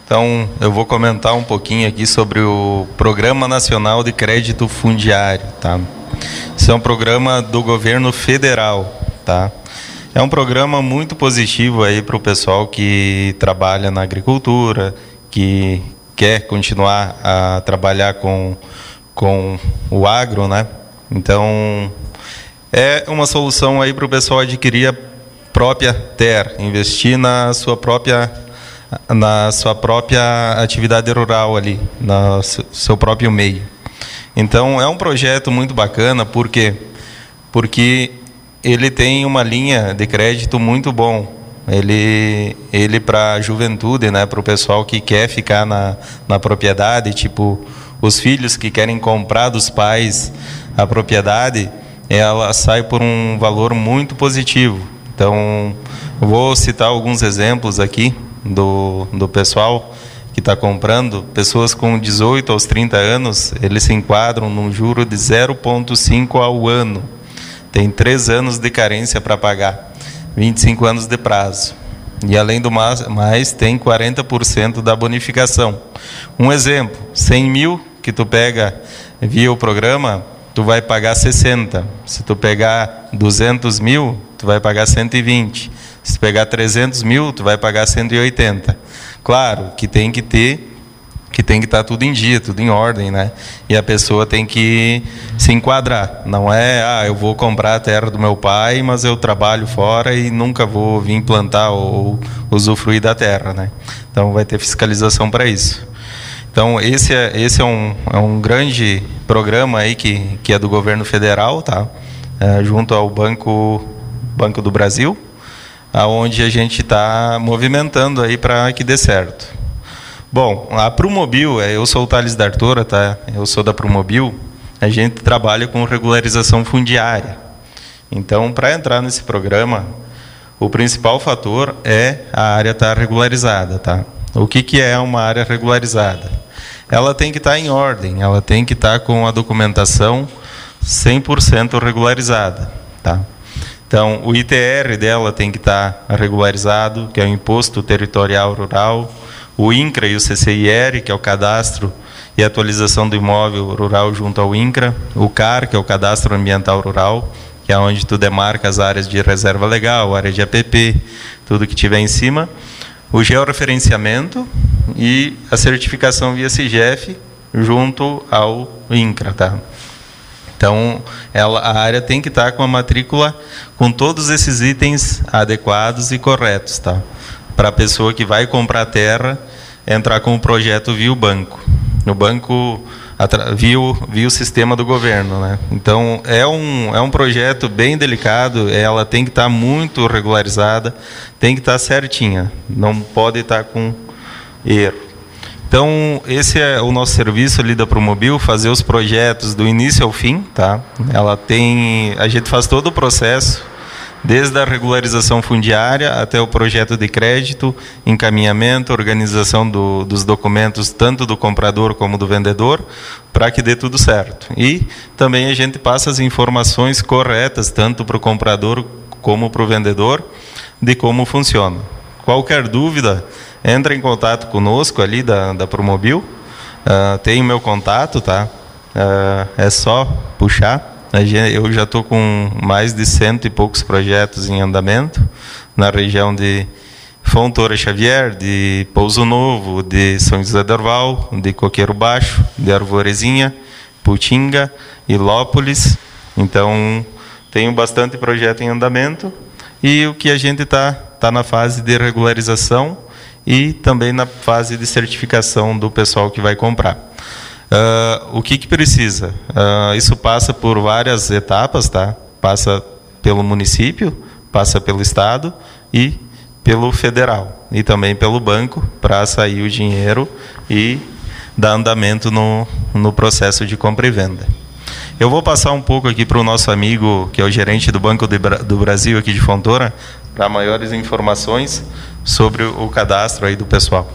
Então, eu vou comentar um pouquinho aqui sobre o Programa Nacional de Crédito Fundiário, tá? Esse é um programa do governo federal, tá? É um programa muito positivo aí para o pessoal que trabalha na agricultura, que quer continuar a trabalhar com o agro, né? Então, é uma solução aí para o pessoal adquirir a própria terra, investir na sua própria atividade rural ali, no seu próprio meio. Então, é um projeto muito bacana, porque ele tem uma linha de crédito muito bom. Ele para a juventude, né, para o pessoal que quer ficar na propriedade, tipo os filhos que querem comprar dos pais a propriedade, ela sai por um valor muito positivo. Então, eu vou citar alguns exemplos aqui do pessoal que está comprando. Pessoas com 18 aos 30 anos, eles se enquadram num juro de 0,5 ao ano. Tem 3 anos de carência para pagar, 25 anos de prazo. E além do mais, tem 40% da bonificação. Um exemplo, 100 mil que tu pega via o programa, tu vai pagar 60. Se tu pegar 200 mil, tu vai pagar 120. Se tu pegar 300 mil, tu vai pagar 180. Claro que tem que estar tudo em dia, tudo em ordem, né? E a pessoa tem que se enquadrar. Não é, eu vou comprar a terra do meu pai, mas eu trabalho fora e nunca vou vir plantar ou usufruir da terra, né? Então vai ter fiscalização para isso. Então esse é um grande programa aí que é do governo federal, tá? Junto ao Banco do Brasil, aonde a gente está movimentando aí para que dê certo. Bom, a Promobil, eu sou o Thales D'Artora, tá? Eu sou da Promobil. A gente trabalha com regularização fundiária. Então, para entrar nesse programa, o principal fator é a área estar regularizada, tá? O que é uma área regularizada? Ela tem que estar em ordem, ela tem que estar com a documentação 100% regularizada, tá? Então, o ITR dela tem que estar regularizado, que é o Imposto Territorial Rural, o INCRA e o CCIR, que é o Cadastro e Atualização do Imóvel Rural junto ao INCRA, o CAR, que é o Cadastro Ambiental Rural, que é onde tu demarca as áreas de reserva legal, área de APP, tudo que tiver em cima, o georreferenciamento e a certificação via CIGEF junto ao INCRA, tá? Então, a área tem que estar com a matrícula com todos esses itens adequados e corretos, tá? Para a pessoa que vai comprar a terra entrar com o projeto via o banco. O banco via o sistema do governo, né? Então, é um projeto bem delicado, ela tem que estar muito regularizada, tem que estar certinha, não pode estar com erro. Então, esse é o nosso serviço ali da Promobil, fazer os projetos do início ao fim, tá? A gente faz todo o processo, desde a regularização fundiária até o projeto de crédito, encaminhamento, organização dos documentos, tanto do comprador como do vendedor, para que dê tudo certo. E também a gente passa as informações corretas, tanto para o comprador como para o vendedor, de como funciona. Qualquer dúvida, entra em contato conosco ali da Promobil, tem o meu contato, tá? É só puxar. Eu já estou com mais de 100 e poucos projetos em andamento, na região de Fontoura Xavier, de Pouso Novo, de São José do Orval, de Coqueiro Baixo, de Arvorezinha, Putinga, Ilópolis. Então, tenho bastante projeto em andamento e o que a gente está na fase de regularização e também na fase de certificação do pessoal que vai comprar. O que precisa? Isso passa por várias etapas, tá? Passa pelo município, passa pelo estado e pelo federal e também pelo banco para sair o dinheiro e dar andamento no processo de compra e venda. Eu vou passar um pouco aqui para o nosso amigo, que é o gerente do Banco do Brasil aqui de Fontoura, para maiores informações sobre o cadastro aí do pessoal.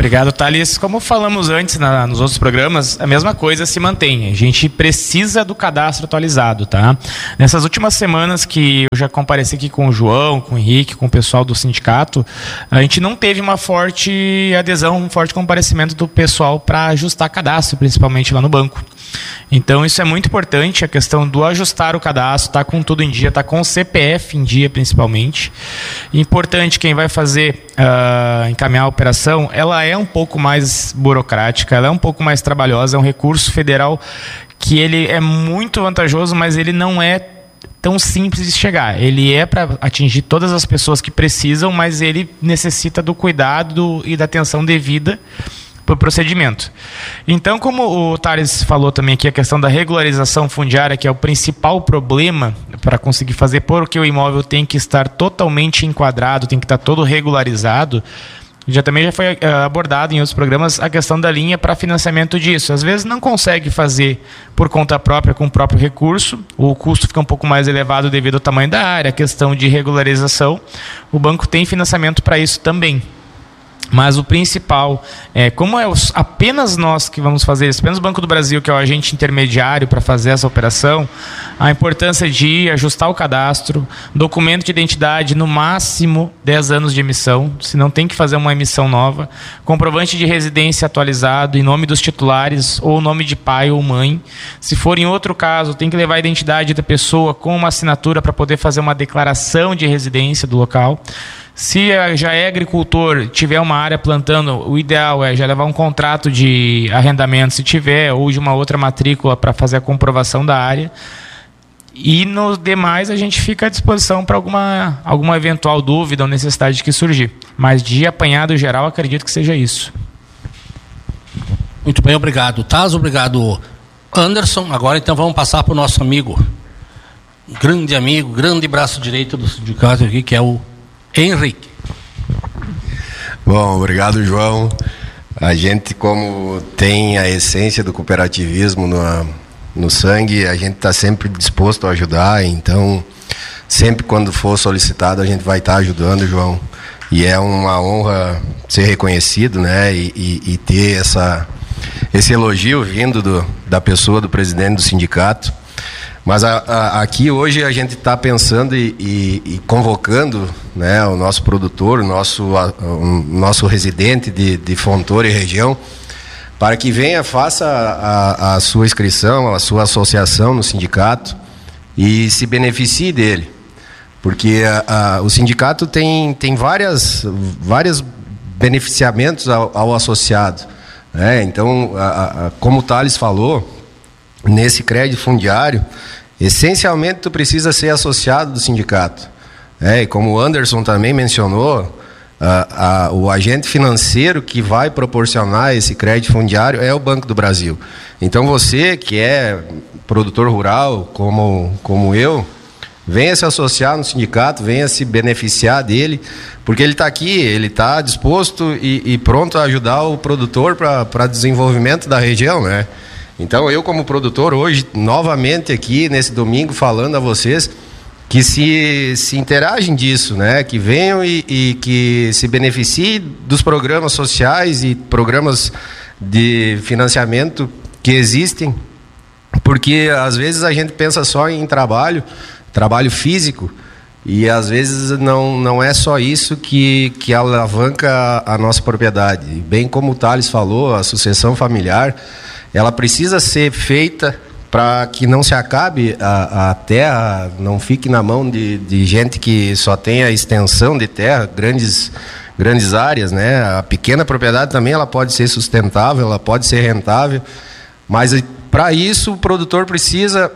Obrigado, Thales. Como falamos antes nos outros programas, a mesma coisa se mantém. A gente precisa do cadastro atualizado, tá? Nessas últimas semanas que eu já compareci aqui com o João, com o Henrique, com o pessoal do sindicato, a gente não teve uma forte adesão, um forte comparecimento do pessoal para ajustar cadastro, principalmente lá no banco. Então isso é muito importante, a questão do ajustar o cadastro, tá com tudo em dia, tá com o CPF em dia principalmente. Importante, quem vai fazer, encaminhar a operação, ela é um pouco mais burocrática, ela é um pouco mais trabalhosa, é um recurso federal que ele é muito vantajoso, mas ele não é tão simples de chegar. Ele é para atingir todas as pessoas que precisam, mas ele necessita do cuidado e da atenção devida para o procedimento. Então, como o Thales falou também aqui, a questão da regularização fundiária, que é o principal problema para conseguir fazer, porque o imóvel tem que estar totalmente enquadrado, tem que estar todo regularizado, também já foi abordado em outros programas a questão da linha para financiamento disso. Às vezes não consegue fazer por conta própria, com o próprio recurso, o custo fica um pouco mais elevado devido ao tamanho da área, a questão de regularização, o banco tem financiamento para isso também. Mas o principal, como é apenas nós que vamos fazer isso, apenas o Banco do Brasil, que é o agente intermediário para fazer essa operação, a importância de ajustar o cadastro, documento de identidade, no máximo 10 anos de emissão, se não tem que fazer uma emissão nova, comprovante de residência atualizado em nome dos titulares, ou nome de pai ou mãe. Se for em outro caso, tem que levar a identidade da pessoa com uma assinatura para poder fazer uma declaração de residência do local. Se já é agricultor, tiver uma área plantando, o ideal é já levar um contrato de arrendamento, se tiver, ou de uma outra matrícula para fazer a comprovação da área. E nos demais a gente fica à disposição para alguma eventual dúvida ou necessidade que surgir. Mas de apanhado geral, acredito que seja isso. Muito bem, obrigado, Taz, obrigado, Anderson. Agora então vamos passar para o nosso amigo, grande braço direito do sindicato aqui, que é o Henrique. Bom, obrigado, João. A gente, como tem a essência do cooperativismo no sangue, a gente está sempre disposto a ajudar, então sempre quando for solicitado a gente vai estar ajudando, João, e é uma honra ser reconhecido, né, e ter esse elogio vindo da pessoa do presidente do sindicato. Mas aqui hoje a gente está pensando e convocando, né, o nosso produtor, o nosso residente de Fontoura e região, para que venha, faça a sua inscrição, a sua associação no sindicato e se beneficie dele. Porque o sindicato tem vários beneficiamentos ao associado, né? Então, como o Thales falou, nesse crédito fundiário, essencialmente tu precisa ser associado do sindicato. E como o Anderson também mencionou, o agente financeiro que vai proporcionar esse crédito fundiário é o Banco do Brasil. Então você que é produtor rural, como eu, venha se associar no sindicato, venha se beneficiar dele, porque ele está aqui, ele está disposto e pronto a ajudar o produtor para desenvolvimento da região, né? Então eu, como produtor, hoje, novamente aqui, nesse domingo, falando a vocês que se interagem disso, né? Que venham e que se beneficiem dos programas sociais e programas de financiamento que existem, porque às vezes a gente pensa só em trabalho físico, e às vezes não é só isso que alavanca a nossa propriedade. Bem como o Thales falou, a sucessão familiar, ela precisa ser feita para que não se acabe a terra, não fique na mão de gente que só tem a extensão de terra, grandes áreas, né? A pequena propriedade também ela pode ser sustentável, ela pode ser rentável, mas para isso o produtor precisa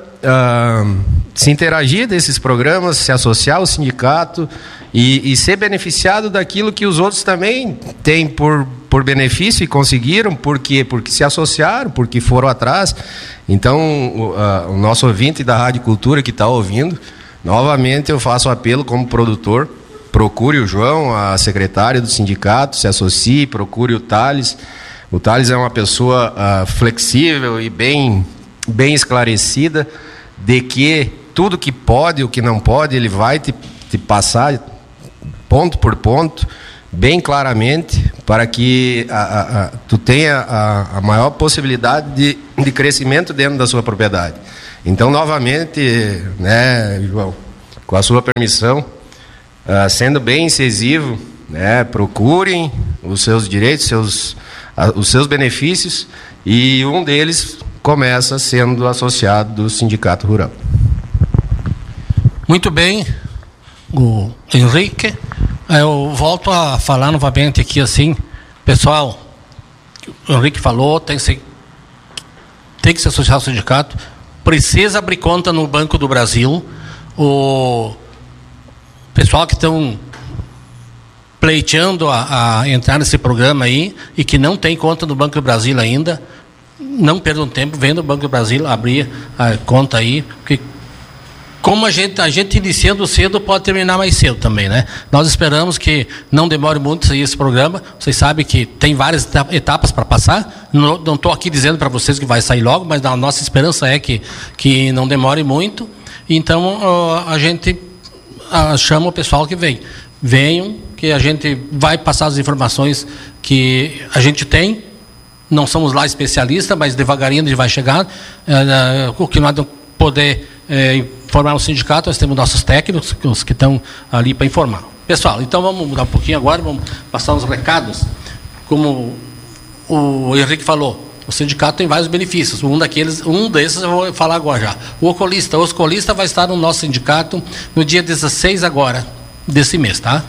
se interagir desses programas, se associar ao sindicato e ser beneficiado daquilo que os outros também têm por benefício e conseguiram, porque se associaram, porque foram atrás. Então, o nosso ouvinte da Rádio Cultura que está ouvindo, novamente eu faço apelo como produtor, procure o João, a secretária do sindicato, se associe, procure o Thales. O Thales é uma pessoa flexível e bem esclarecida de que tudo que pode e o que não pode, ele vai te passar ponto por ponto, bem claramente para que tu tenha a maior possibilidade de crescimento dentro da sua propriedade. Então, novamente, né, João, com a sua permissão, sendo bem incisivo, né, procurem os seus direitos, os seus benefícios, e um deles começa sendo associado do Sindicato Rural. Muito bem, o Henrique. Eu volto a falar novamente aqui assim, pessoal, o Henrique falou, tem que se associar ao sindicato, precisa abrir conta no Banco do Brasil. O pessoal que estão pleiteando a entrar nesse programa aí e que não tem conta no Banco do Brasil ainda, não perdam tempo, vem no Banco do Brasil abrir a conta aí, porque como a gente iniciando cedo, pode terminar mais cedo também, né? Nós esperamos que não demore muito sair esse programa. Vocês sabem que tem várias etapas para passar. Não estou aqui dizendo para vocês que vai sair logo, mas a nossa esperança é que não demore muito. Então, a gente chama o pessoal que vem. Venham, que a gente vai passar as informações que a gente tem. Não somos lá especialistas, mas devagarinho a gente vai chegar. O que nós poder informar o sindicato, nós temos nossos técnicos que estão ali para informar. Pessoal, então vamos mudar um pouquinho agora, vamos passar uns recados. Como o Henrique falou, o sindicato tem vários benefícios. Um desses eu vou falar agora já. O oculista vai estar no nosso sindicato no dia 16 agora, desse mês, tá?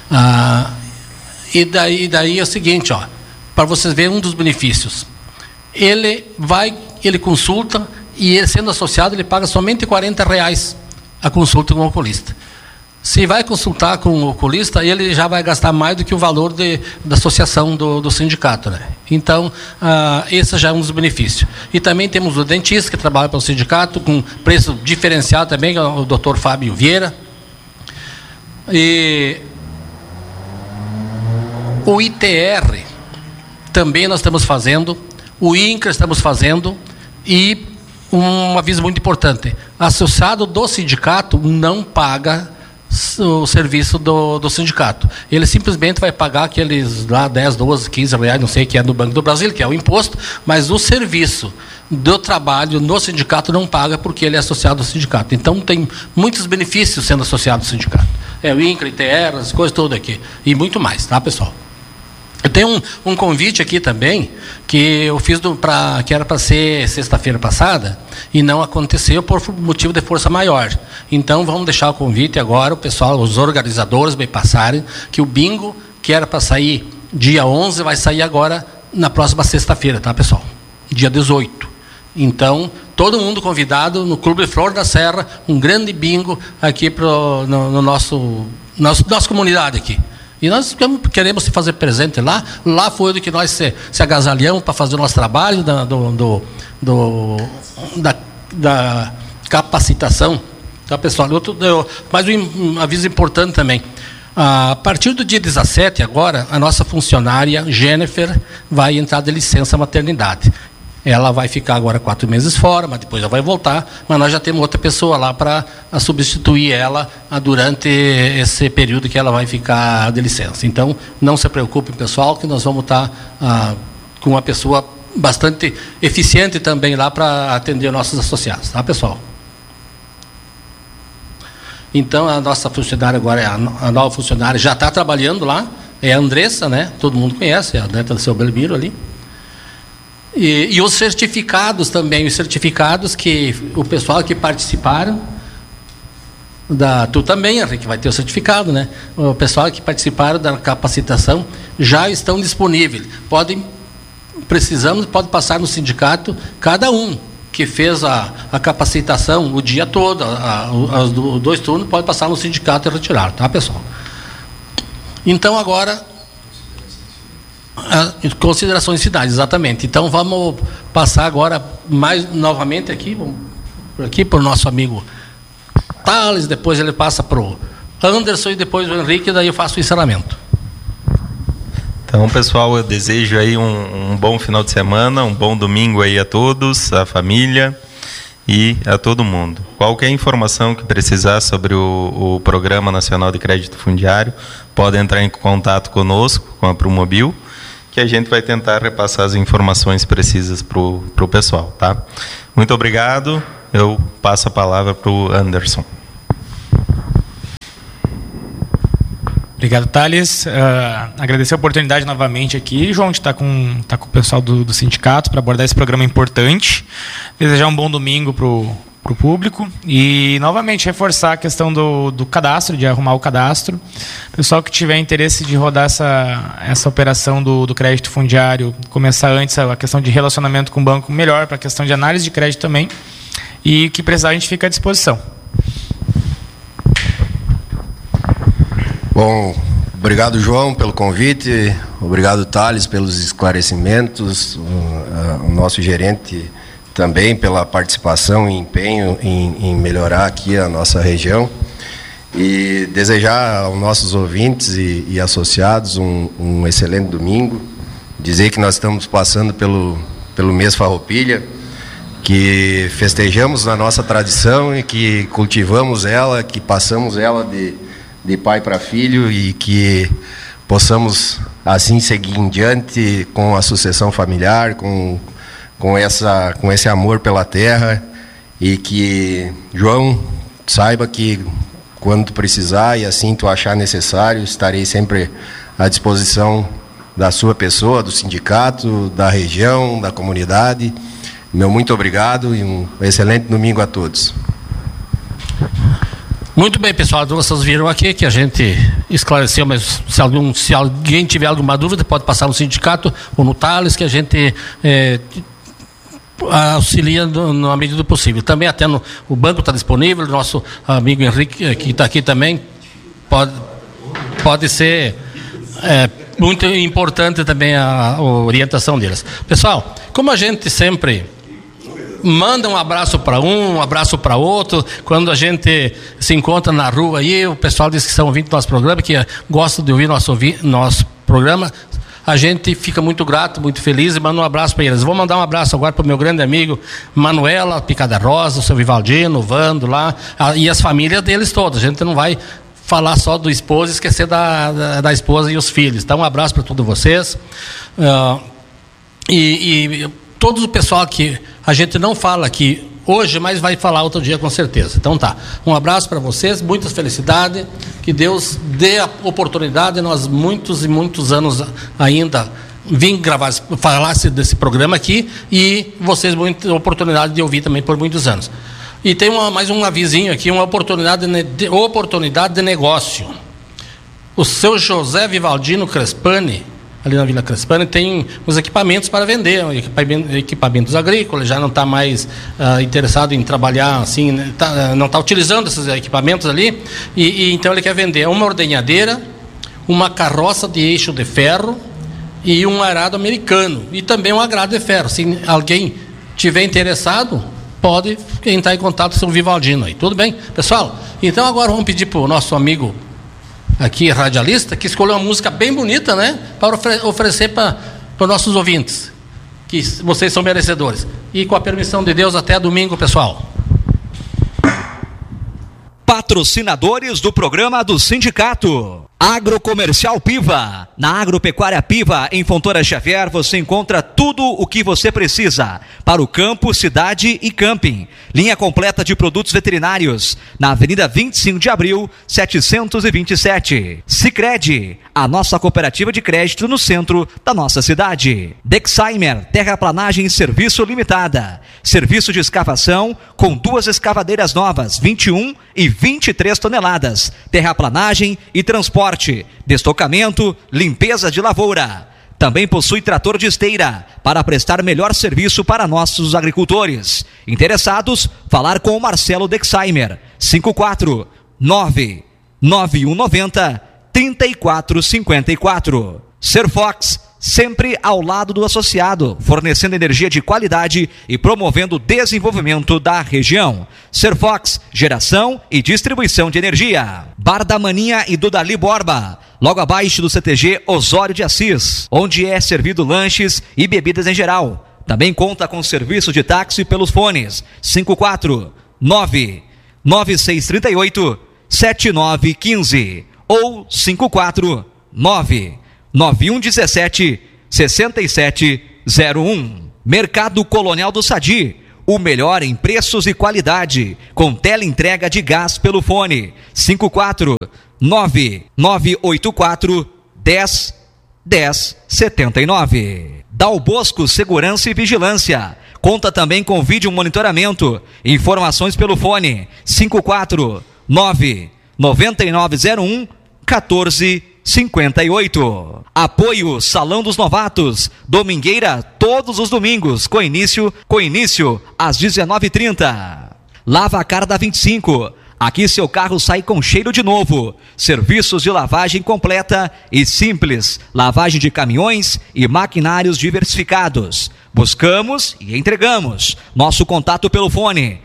E daí é o seguinte, ó, para vocês verem um dos benefícios. Ele consulta, e ele, sendo associado, ele paga somente R$40 a consulta com o oculista. Se vai consultar com o oculista, ele já vai gastar mais do que o valor da associação do sindicato, né? Então, esse já é um dos benefícios. E também temos o dentista, que trabalha para o sindicato, com preço diferenciado também, que é o Dr. Fábio Vieira. E o ITR também nós estamos fazendo, o INCRA estamos fazendo, e um aviso muito importante: associado do sindicato não paga o serviço do sindicato. Ele simplesmente vai pagar aqueles lá 10, 12, 15 reais, não sei, que é do Banco do Brasil, que é o imposto, mas o serviço do trabalho no sindicato não paga, porque ele é associado ao sindicato. Então tem muitos benefícios sendo associado ao sindicato. O INCRA, ITR, as coisas todas aqui, e muito mais, tá, pessoal? Eu tenho um convite aqui também, que eu fiz que era para ser sexta-feira passada, e não aconteceu por motivo de força maior. Então vamos deixar o convite agora, o pessoal, os organizadores me passarem, que o bingo, que era para sair dia 11, vai sair agora na próxima sexta-feira, tá, pessoal? Dia 18. Então, todo mundo convidado no Clube Flor da Serra, um grande bingo aqui no nossa comunidade aqui. E nós queremos se fazer presente lá. Lá foi onde que nós se agasalhamos para fazer o nosso trabalho da capacitação. Tá, pessoal? Mais um aviso importante também. A partir do dia 17, agora, a nossa funcionária, Jennifer, vai entrar de licença maternidade. Ela vai ficar agora 4 meses fora, mas depois ela vai voltar. Mas nós já temos outra pessoa lá para substituir ela durante esse período que ela vai ficar de licença. Então, não se preocupe, pessoal, que nós vamos estar com uma pessoa bastante eficiente também lá para atender nossos associados, tá, pessoal? Então, a nossa funcionária agora, a nova funcionária, já está trabalhando lá, é a Andressa, né? Todo mundo conhece, é a neta do seu Belmiro ali. E os certificados também, os certificados que o pessoal que participaram, tu também, Henrique, vai ter o certificado, né? O pessoal que participaram da capacitação já estão disponíveis. Pode passar no sindicato, cada um que fez a capacitação o dia todo, os 2 turnos, pode passar no sindicato e retirar, tá, pessoal? Então, agora, considerações finais, exatamente. Então, vamos passar agora mais novamente aqui, para o nosso amigo Thales, depois ele passa para o Anderson e depois o Henrique, e daí eu faço o encerramento. Então, pessoal, eu desejo aí um bom final de semana, um bom domingo aí a todos, a família. e a todo mundo. Qualquer informação que precisar sobre o Programa Nacional de Crédito Fundiário, pode entrar em contato conosco, com a Promobil, que a gente vai tentar repassar as informações precisas para o pessoal, tá? Muito obrigado. Eu passo a palavra para o Anderson. Obrigado, Thales. Agradecer a oportunidade novamente aqui, João, de estar com o pessoal do sindicato para abordar esse programa importante. Desejar um bom domingo para o público e, novamente, reforçar a questão do cadastro, de arrumar o cadastro. Pessoal que tiver interesse de rodar essa operação do crédito fundiário, começar antes a questão de relacionamento com o banco, melhor para a questão de análise de crédito também. E que precisar, a gente fica à disposição. Bom, obrigado, João, pelo convite, obrigado, Thales, pelos esclarecimentos, o nosso gerente também pela participação e empenho em melhorar aqui a nossa região, e desejar aos nossos ouvintes e associados um excelente domingo, dizer que nós estamos passando pelo mês Farroupilha, que festejamos na nossa tradição e que cultivamos ela, que passamos ela de pai para filho e que possamos assim seguir em diante com a sucessão familiar, com esse amor pela terra, e que, João, saiba que quando precisar e assim tu achar necessário, estarei sempre à disposição da sua pessoa, do sindicato, da região, da comunidade. Meu muito obrigado e um excelente domingo a todos. Muito bem, pessoal, vocês viram aqui que a gente esclareceu, mas se alguém tiver alguma dúvida, pode passar no sindicato ou no Thales, que a gente auxilia na medida do possível. Também até o banco está disponível, o nosso amigo Henrique, que está aqui também, pode ser muito importante também a orientação deles. Pessoal, como a gente sempre manda um abraço para um abraço para outro, quando a gente se encontra na rua aí, o pessoal diz que estão ouvindo nosso programa, que gosta de ouvir nosso programa, a gente fica muito grato, muito feliz e manda um abraço para eles. Vou mandar um abraço agora para o meu grande amigo Manuela Picada Rosa, o seu Vivaldino, o Vando lá, e as famílias deles todas. A gente não vai falar só do esposo e esquecer da esposa e os filhos. Então, um abraço para todos vocês. E todo o pessoal que a gente não fala aqui hoje, mas vai falar outro dia com certeza. Então tá, um abraço para vocês, muitas felicidades, que Deus dê a oportunidade, nós muitos e muitos anos ainda vim falar desse programa aqui, e vocês muita oportunidade de ouvir também por muitos anos. E tem mais um avisinho aqui, uma oportunidade de negócio. O seu José Vivaldino Crespani, ali na Vila Crespani, tem os equipamentos para vender, equipamentos agrícolas, já não está mais interessado em trabalhar assim, né? Não está utilizando esses equipamentos ali, e então ele quer vender uma ordenhadeira, uma carroça de eixo de ferro e um arado americano, e também um agrado de ferro. Se alguém tiver interessado, pode entrar em contato com o Vivaldino aí, tudo bem? Pessoal, então agora vamos pedir para o nosso amigo aqui, radialista, que escolheu uma música bem bonita, né? Para oferecer para os nossos ouvintes, que vocês são merecedores. E com a permissão de Deus, até domingo, pessoal. Patrocinadores do programa do sindicato. Agrocomercial Piva. Na Agropecuária Piva, em Fontoura Xavier, você encontra tudo o que você precisa para o campo, cidade e camping. Linha completa de produtos veterinários. Na Avenida 25 de Abril, 727. Sicredi, a nossa cooperativa de crédito no centro da nossa cidade. Dexheimer, terraplanagem e serviço limitada. Serviço de escavação com 2 escavadeiras novas, 21 e 23 toneladas. Terraplanagem e transporte. Destocamento, limpeza de lavoura. Também possui trator de esteira para prestar melhor serviço para nossos agricultores. Interessados, falar com o Marcelo Dexheimer. 549-9190-3454. Serfox, sempre ao lado do associado, fornecendo energia de qualidade e promovendo o desenvolvimento da região. Serfox, geração e distribuição de energia. Bar da Maninha e do Dali Borba, logo abaixo do CTG Osório de Assis, onde é servido lanches e bebidas em geral. Também conta com serviço de táxi pelos fones 549-9638-7915 ou 549-9117-6701. Mercado Colonial do Sadi, o melhor em preços e qualidade, com teleentrega de gás pelo fone 549-984-10-10-79. Dal Bosco Segurança e Vigilância, conta também com vídeo monitoramento. Informações pelo fone 549-9901-1458. Apoio Salão dos Novatos, domingueira todos os domingos, com início às 19h30. Lava a Cara da 25. Aqui seu carro sai com cheiro de novo. Serviços de lavagem completa e simples. Lavagem de caminhões e maquinários diversificados. Buscamos e entregamos. Nosso contato pelo fone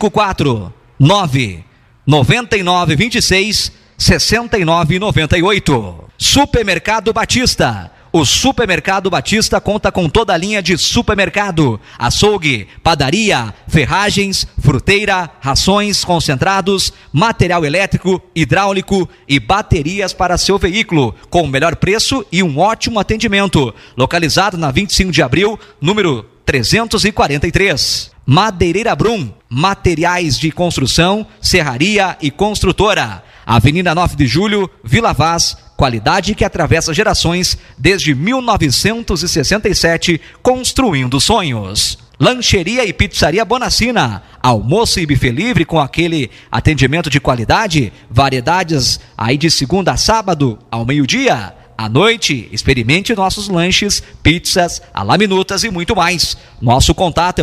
549-9926-6998. Supermercado Batista. O Supermercado Batista conta com toda a linha de supermercado, açougue, padaria, ferragens, fruteira, rações, concentrados, material elétrico, hidráulico e baterias para seu veículo, com o melhor preço e um ótimo atendimento. Localizado na 25 de abril, número 343. Madeireira Brum, materiais de construção, serraria e construtora. Avenida 9 de Julho, Vila Vaz, qualidade que atravessa gerações desde 1967, construindo sonhos. Lancheria e Pizzaria Bonacina, almoço e buffet livre com aquele atendimento de qualidade, variedades aí de segunda a sábado ao meio-dia. À noite, experimente nossos lanches, pizzas, alaminutas e muito mais. Nosso contato é o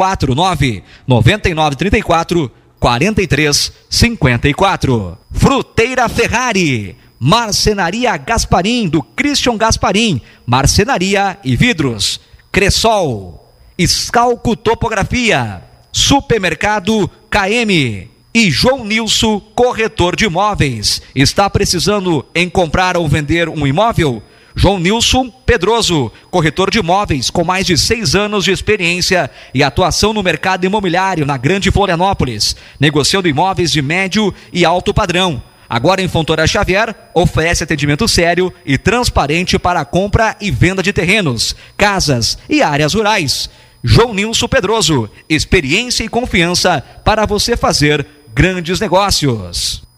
549-9934-4354. Fruteira Ferrari, Marcenaria Gasparim, do Christian Gasparim, marcenaria e vidros. Cressol, Escalco Topografia, Supermercado KM e João Nilson, corretor de imóveis. Está precisando em comprar ou vender um imóvel? João Nilson Pedroso, corretor de imóveis com mais de 6 anos de experiência e atuação no mercado imobiliário na Grande Florianópolis, negociando imóveis de médio e alto padrão. Agora em Fontoura Xavier, oferece atendimento sério e transparente para a compra e venda de terrenos, casas e áreas rurais. João Nilson Pedroso, experiência e confiança para você fazer grandes negócios.